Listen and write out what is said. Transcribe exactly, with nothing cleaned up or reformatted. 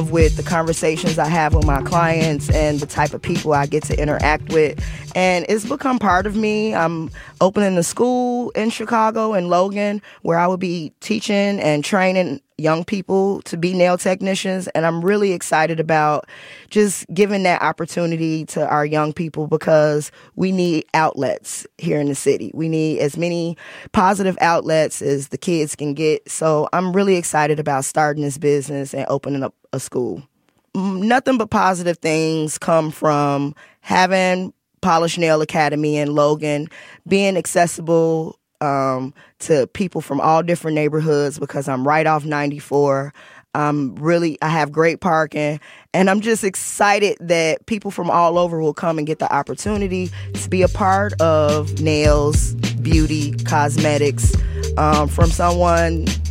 with the conversations I have with my clients and the type of people I get to interact with. And it's become part of me. I'm opening a school in Chicago, in Logan, where I will be teaching and training young people to be nail technicians. And I'm really excited about just giving that opportunity to our young people because we need outlets here in the city. We need as many positive outlets as the kids can get. So I'm really excited about starting this business and opening up a school. Nothing but positive things come from having Polished Nail Academy in Logan, being accessible um, to people from all different neighborhoods because I'm right off ninety-four. Um, really, I have great parking, and I'm just excited that people from all over will come and get the opportunity to be a part of nails, beauty, cosmetics, um, from someone